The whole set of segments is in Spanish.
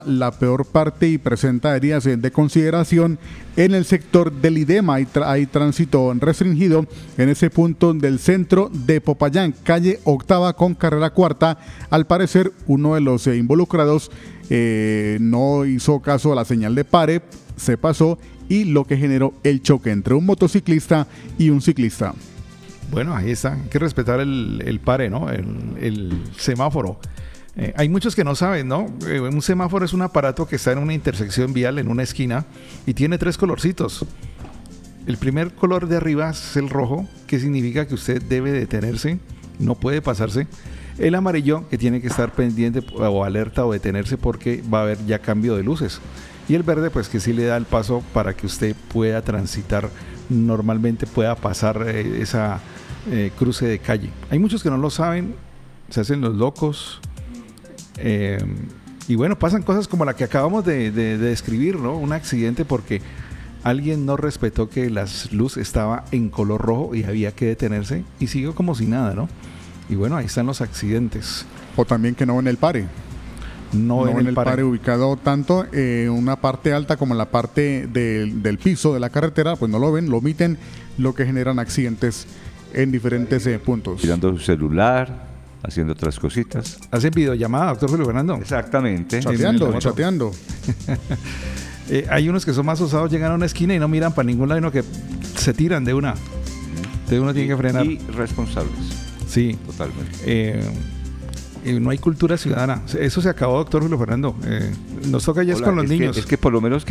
la peor parte y presenta áreas de consideración en el sector del IDEMA. Hay tránsito restringido en ese punto del centro de Popayán, calle Octava con carrera cuarta. Al parecer, uno de los involucrados no hizo caso a la señal de pare, se pasó y lo que generó el choque entre un motociclista y un ciclista. Bueno, ahí está, hay que respetar el pare, ¿no? El semáforo. Hay muchos que no saben, ¿no? Un semáforo es un aparato que está en una intersección vial, en una esquina, y tiene 3 colorcitos. El primer color de arriba es el rojo, que significa que usted debe detenerse, no puede pasarse. El amarillo, que tiene que estar pendiente o alerta o detenerse porque va a haber ya cambio de luces. Y el verde, pues que sí le da el paso para que usted pueda transitar normalmente, pueda pasar esa cruce de calle. Hay muchos que no lo saben, se hacen los locos. Y bueno, pasan cosas como la que acabamos de describir, ¿no? Un accidente porque alguien no respetó que la luz estaba en color rojo y había que detenerse y siguió como si nada, ¿no? Y bueno, ahí están los accidentes. O también que no ven el pare. No en el pare ubicado tanto en una parte alta como en la parte del piso de la carretera, pues no lo ven, lo omiten, lo que generan accidentes en diferentes puntos. Tirando su celular, haciendo otras cositas. ¿Hacen videollamada, doctor Julio Fernando? Exactamente. Chateando. Hay unos que son más osados, llegan a una esquina y no miran para ningún lado, sino que se tiran de una. De uno tiene que frenar. Y responsables. Sí. Totalmente. No hay cultura ciudadana. Eso se acabó, doctor Julio Fernando. Nos toca ya con los niños. Es que por lo menos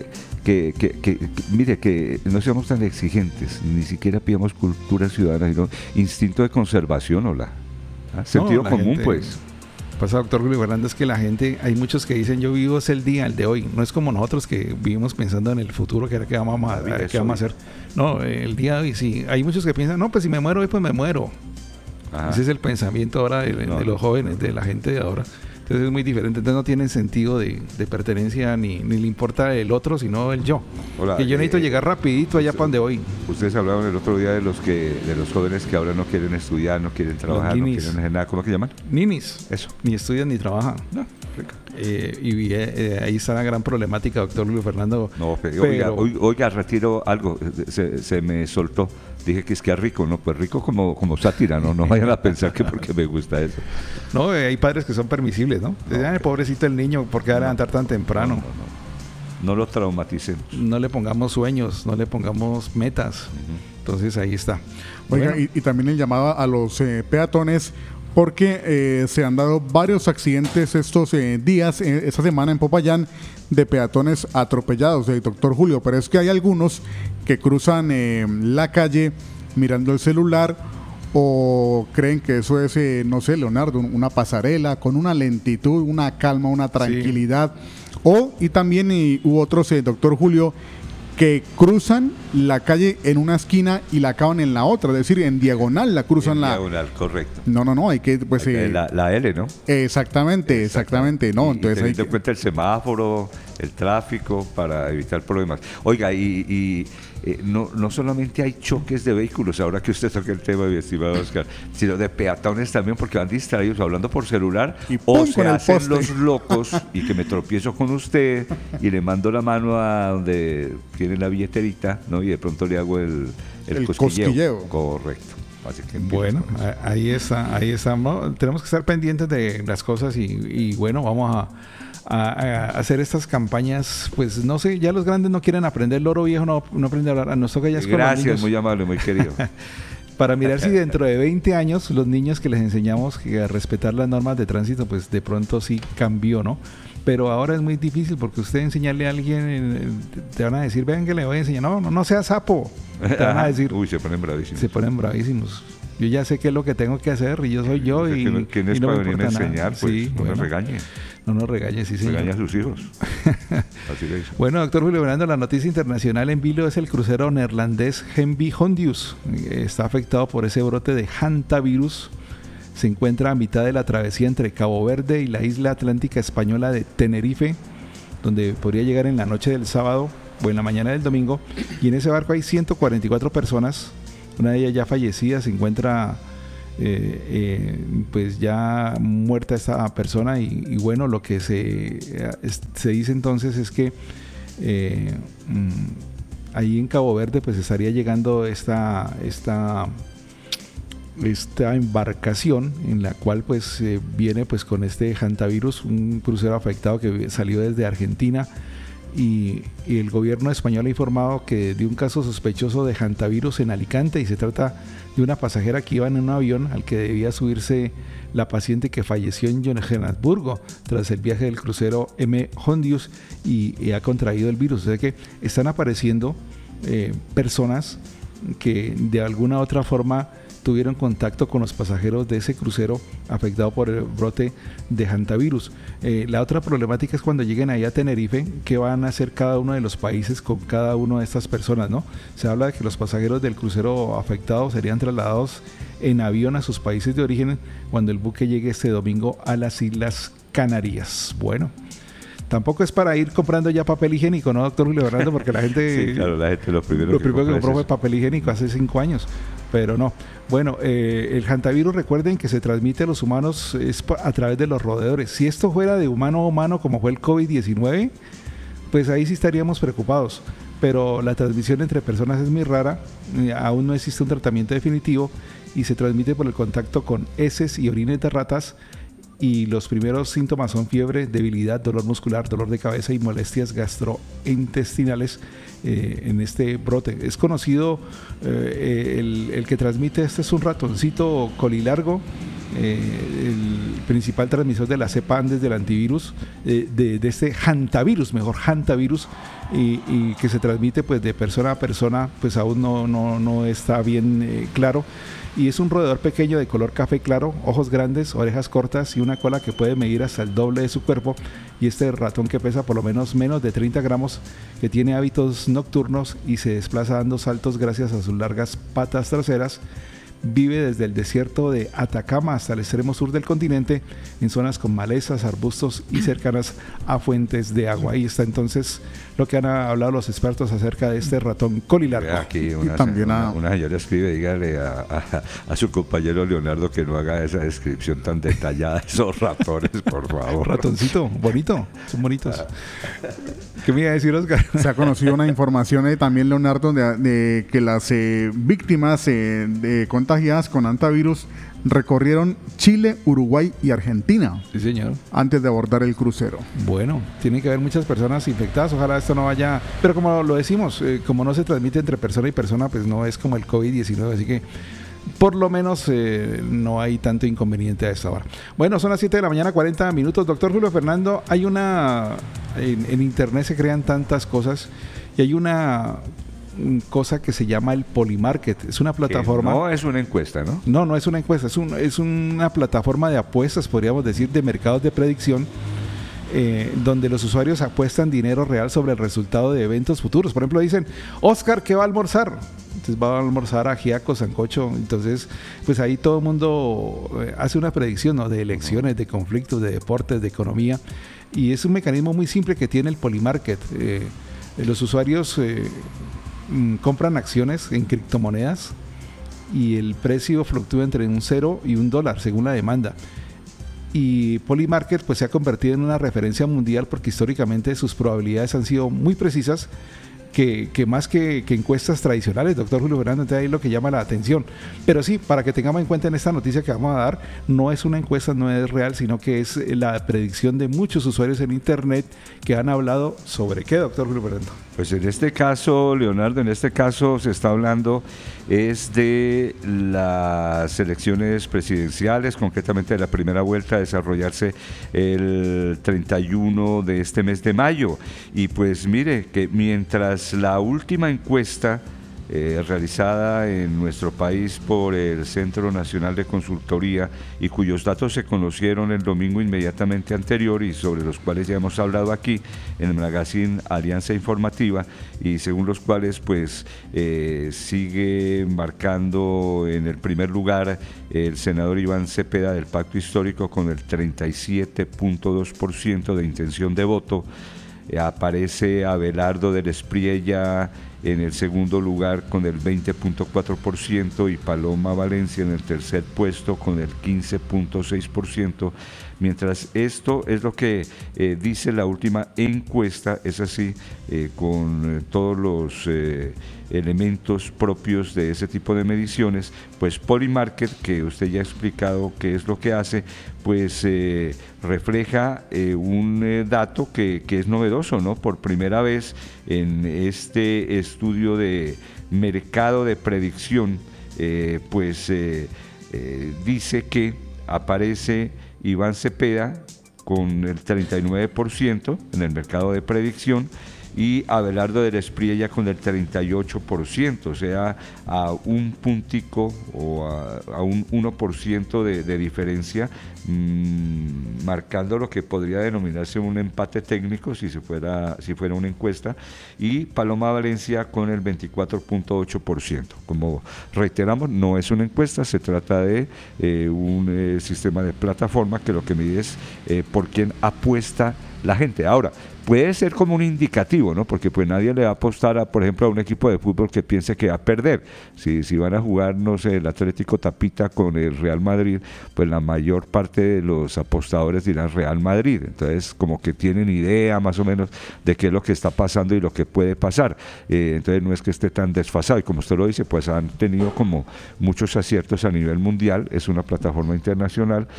mire, que no seamos tan exigentes, ni siquiera pidamos cultura ciudadana, sino instinto de conservación, sentido común, gente, pues. Pasa, doctor Julio Fernando, es que la gente, hay muchos que dicen yo vivo es el día, el de hoy. No es como nosotros que vivimos pensando en el futuro, que vamos a hacer. No, el día de hoy sí. Hay muchos que piensan, no, pues si me muero hoy, pues me muero. Ajá. Ese es el pensamiento ahora de los jóvenes, de la gente de ahora. Entonces es muy diferente. Entonces no tienen sentido de pertenencia ni le importa el otro, sino el yo. Hola, que yo necesito llegar rapidito allá para donde voy. Ustedes hablaban el otro día de los jóvenes que ahora no quieren estudiar, no quieren trabajar, no quieren hacer nada. ¿Cómo que llaman? Ninis. Eso. Ni estudian ni trabajan. No. Ahí está la gran problemática, doctor Luis Fernando. No, oiga, retiro algo. Se me soltó. Dije que es que es rico, ¿no? Pues rico como sátira, ¿no? No vayan a pensar que porque me gusta eso. No, hay padres que son permisibles, ¿no? Pobrecito el niño, ¿por qué va a levantar tan temprano? No lo traumaticemos. No le pongamos sueños, no le pongamos metas. Entonces ahí está. Oiga, bueno. y también el llamado a los peatones, porque se han dado varios accidentes estos días, esta semana en Popayán, de peatones atropellados, doctor Julio, pero es que hay algunos que cruzan la calle mirando el celular o creen que eso es, no sé, Leonardo, una pasarela con una lentitud, una calma, una tranquilidad. Sí. Y también hubo otros, doctor Julio, que cruzan la calle en una esquina y la acaban en la otra, es decir, en diagonal la cruzan. Diagonal, correcto. No, hay que, pues... la L, ¿no? Exactamente, no, entonces teniendo en cuenta el semáforo, el tráfico, para evitar problemas. Oiga, no solamente hay choques de vehículos, ahora que usted toca el tema, mi estimado Oscar, sino de peatones también, porque van distraídos hablando por celular, o se hacen los locos, y que me tropiezo con usted, y le mando la mano a donde tiene la billeterita, ¿no? Y de pronto le hago el cosquilleo. Correcto. Bueno, ahí estamos. Tenemos que estar pendientes de las cosas y bueno, vamos a hacer estas campañas. Pues no sé, ya los grandes no quieren aprender, el loro viejo no aprende a hablar. Nos toca ya con Gracias, los niños. Muy amable, muy querido. Para mirar si dentro de 20 años los niños que les enseñamos a respetar las normas de tránsito, pues de pronto sí cambió, ¿no? Pero ahora es muy difícil porque usted enseñarle a alguien, te van a decir, vean que le voy a enseñar, no sea sapo. Te van a decir. Uy, se ponen bravísimos. Yo ya sé qué es lo que tengo que hacer y yo soy yo. ¿Quién es para venirme a enseñar? Pues sí, no me regañe. No nos regañe, sí, señor. Regaña a sus hijos. Así le dice. Bueno, doctor Julio Fernando, la noticia internacional en vilo es el crucero neerlandés HMV Hondius. Está afectado por ese brote de hantavirus. Se encuentra a mitad de la travesía entre Cabo Verde y la isla atlántica española de Tenerife, donde podría llegar en la noche del sábado o en la mañana del domingo. Y en ese barco hay 144 personas. Una de ellas ya fallecida, se encuentra pues ya muerta esta persona y bueno, lo que se dice entonces es que ahí en Cabo Verde pues estaría llegando esta embarcación en la cual pues viene pues con este hantavirus, un crucero afectado que salió desde Argentina y el gobierno español ha informado que de un caso sospechoso de hantavirus en Alicante, y se trata de una pasajera que iba en un avión al que debía subirse la paciente que falleció en Johannesburgo tras el viaje del crucero M. Hondius y ha contraído el virus. O sea que están apareciendo personas que de alguna otra forma tuvieron contacto con los pasajeros de ese crucero afectado por el brote de hantavirus. La otra problemática es cuando lleguen ahí a Tenerife, ¿qué van a hacer cada uno de los países con cada una de estas personas, ¿no? Se habla de que los pasajeros del crucero afectado serían trasladados en avión a sus países de origen cuando el buque llegue este domingo a las Islas Canarias. Bueno, tampoco es para ir comprando ya papel higiénico, ¿no, doctor Julio Fernando? Porque la gente... Sí, claro, la gente lo primero que compró fue papel higiénico hace 5 años, pero no. Bueno, el hantavirus, recuerden que se transmite a los humanos a través de los roedores. Si esto fuera de humano a humano, como fue el COVID-19, pues ahí sí estaríamos preocupados. Pero la transmisión entre personas es muy rara, aún no existe un tratamiento definitivo y se transmite por el contacto con heces y orines de ratas. Y los primeros síntomas son fiebre, debilidad, dolor muscular, dolor de cabeza y molestias gastrointestinales en este brote. Es conocido, el que transmite es un ratoncito colilargo, el principal transmisor de la cepa Andes del antivirus, de este hantavirus, y que se transmite pues de persona a persona, pues aún no está bien claro. Y es un roedor pequeño de color café claro, ojos grandes, orejas cortas y una cola que puede medir hasta el doble de su cuerpo. Y este ratón, que pesa por lo menos de 30 gramos, que tiene hábitos nocturnos y se desplaza dando saltos gracias a sus largas patas traseras, vive desde el desierto de Atacama hasta el extremo sur del continente, en zonas con malezas, arbustos y cercanas a fuentes de agua. Ahí está entonces lo que han hablado los expertos acerca de este ratón colilargo. Aquí una señora escribe, dígale a su compañero Leonardo que no haga esa descripción tan detallada de esos ratones, por favor. Ratoncito, bonito, son bonitos. ¿Qué me iba a decir, Oscar? Se ha conocido una información también, Leonardo, de que las víctimas contagiadas con hantavirus recorrieron Chile, Uruguay y Argentina. Sí, señor. Antes de abordar el crucero. Bueno, tiene que haber muchas personas infectadas. Ojalá esto no vaya... Pero como lo decimos, como no se transmite entre persona y persona, pues no es como el COVID-19, así que por lo menos no hay tanto inconveniente a esta hora. Bueno, son las 7 de la mañana, 40 minutos. Doctor Julio Fernando, hay en internet se crean tantas cosas y hay una cosa que se llama el Polymarket. Es una plataforma... No es una encuesta, ¿no? No es una encuesta, es una plataforma de apuestas, podríamos decir, de mercados de predicción, donde los usuarios apuestan dinero real sobre el resultado de eventos futuros. Por ejemplo, dicen, Oscar, ¿qué va a almorzar? Entonces va a almorzar ajiaco, sancocho. Entonces, pues ahí todo el mundo hace una predicción, ¿no? De elecciones, de conflictos, de deportes, de economía. Y es un mecanismo muy simple que tiene el Polymarket. Los usuarios compran acciones en criptomonedas y el precio fluctúa entre un 0 y $1 según la demanda. Y Polymarket pues se ha convertido en una referencia mundial porque históricamente sus probabilidades han sido muy precisas, que más que encuestas tradicionales, doctor Julio Fernando. Entonces ahí es lo que llama la atención. Pero sí, para que tengamos en cuenta en esta noticia que vamos a dar, no es una encuesta, no es real, sino que es la predicción de muchos usuarios en internet que han hablado sobre qué, doctor Julio Fernando. Pues en este caso, Leonardo, se está hablando es de las elecciones presidenciales, concretamente de la primera vuelta a desarrollarse el 31 de este mes de mayo. Y pues mire, que mientras la última encuesta realizada en nuestro país por el Centro Nacional de Consultoría y cuyos datos se conocieron el domingo inmediatamente anterior y sobre los cuales ya hemos hablado aquí en el magazine Alianza Informativa, y según los cuales pues sigue marcando en el primer lugar el senador Iván Cepeda del Pacto Histórico con el 37.2% de intención de voto. Aparece Abelardo del Espriella en el segundo lugar con el 20.4% y Paloma Valencia en el tercer puesto con el 15.6%, mientras esto es lo que dice la última encuesta, es así, con todos los elementos propios de ese tipo de mediciones, pues Polymarket, que usted ya ha explicado qué es lo que hace, pues refleja un dato que es novedoso, ¿no? Por primera vez en este estudio de mercado de predicción, dice que aparece Iván Cepeda con el 39% en el mercado de predicción y Abelardo del Espriella con el 38%, o sea, a un puntico o a un 1% de diferencia, marcando lo que podría denominarse un empate técnico si fuera una encuesta, y Paloma Valencia con el 24.8%. Como reiteramos, no es una encuesta, se trata de un sistema de plataforma que lo que mide es por quién apuesta la gente. Ahora, puede ser como un indicativo, ¿no? Porque pues nadie le va a apostar, por ejemplo, a un equipo de fútbol que piense que va a perder. Si van a jugar, no sé, el Atlético Tapita con el Real Madrid, pues la mayor parte de los apostadores dirán Real Madrid. Entonces, como que tienen idea más o menos de qué es lo que está pasando y lo que puede pasar. Entonces, no es que esté tan desfasado. Y como usted lo dice, pues han tenido como muchos aciertos a nivel mundial. Es una plataforma internacional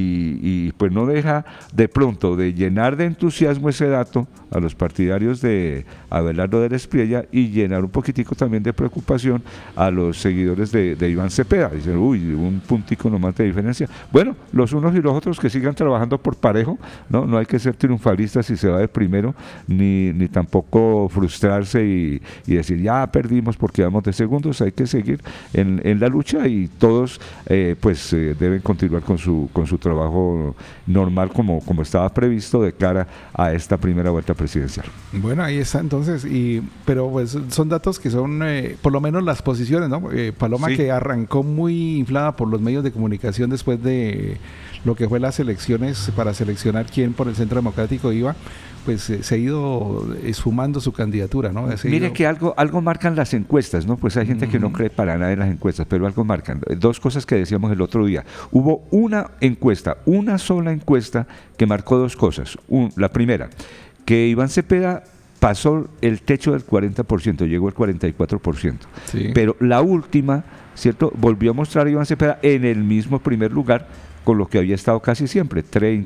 y pues no deja de pronto de llenar de entusiasmo ese dato a los partidarios de Abelardo del Espriella y llenar un poquitico también de preocupación a los seguidores de Iván Cepeda. Dicen, uy, un puntico nomás de diferencia. Bueno, los unos y los otros que sigan trabajando por parejo, no hay que ser triunfalistas si se va de primero, ni tampoco frustrarse y decir, ya perdimos porque vamos de segundos. Hay que seguir en la lucha y todos deben continuar con su trabajo normal como estaba previsto de cara a esta primera vuelta presidencial. Bueno, ahí está entonces, pero pues son datos que son por lo menos las posiciones, ¿no? Paloma, sí, que arrancó muy inflada por los medios de comunicación después de lo que fue las elecciones para seleccionar quién por el Centro Democrático iba, pues se ha ido esfumando su candidatura, ¿no? Mire que algo marcan las encuestas, ¿no? Pues hay gente que no cree para nada en las encuestas, pero algo marcan. Dos cosas que decíamos el otro día. Hubo una sola encuesta que marcó dos cosas. La primera, que Iván Cepeda pasó el techo del 40%, llegó al 44%. Sí. Pero la última, ¿cierto? Volvió a mostrar a Iván Cepeda en el mismo primer lugar, con lo que había estado casi siempre,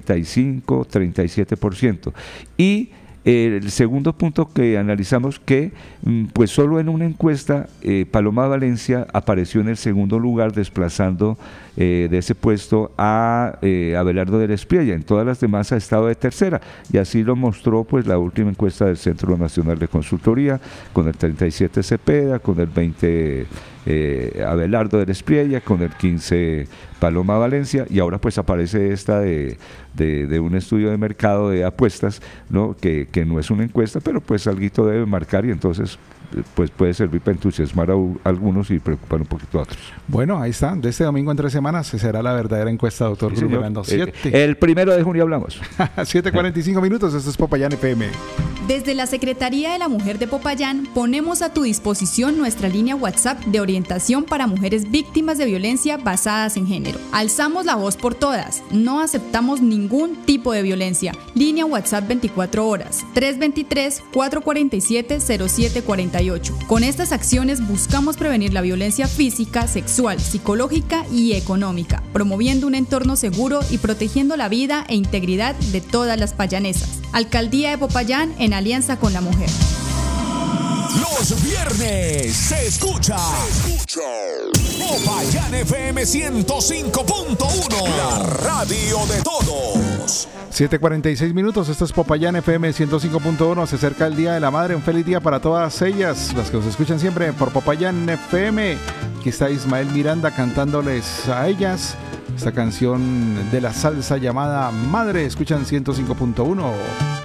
35, 37%. Y el segundo punto que analizamos, que pues solo en una encuesta Paloma Valencia apareció en el segundo lugar, desplazando de ese puesto a Abelardo del Espriella. En todas las demás ha estado de tercera, y así lo mostró pues la última encuesta del Centro Nacional de Consultoría, con el 37 Cepeda, con el 20 Abelardo del Espriella, con el 15 Paloma Valencia, y ahora pues aparece esta de un estudio de mercado de apuestas, ¿no? que no es una encuesta, pero pues alguito debe marcar, y entonces pues puede servir para entusiasmar a algunos y preocupar un poquito a otros. Bueno, ahí está. De este domingo en 3 semanas será la verdadera encuesta, doctor. Sí, el 1 de junio hablamos. 7:45 minutos. Esto es Popayán FM. Desde la Secretaría de la Mujer de Popayán ponemos a tu disposición nuestra línea WhatsApp de orientación para mujeres víctimas de violencia basadas en género. Alzamos la voz por todas. No aceptamos ningún tipo de violencia. Línea WhatsApp 24 horas. 323-447-0748. Con estas acciones buscamos prevenir la violencia física, sexual, psicológica y económica, promoviendo un entorno seguro y protegiendo la vida e integridad de todas las payanesas. Alcaldía de Popayán en alianza con la mujer. Los viernes se escucha Popayán FM 105.1, la radio de todos. 7:46 minutos, esto es Popayán FM 105.1, se acerca el Día de la Madre, un feliz día para todas ellas, las que nos escuchan siempre por Popayán FM. Aquí está Ismael Miranda cantándoles a ellas esta canción de la salsa llamada Madre, escuchan 105.1.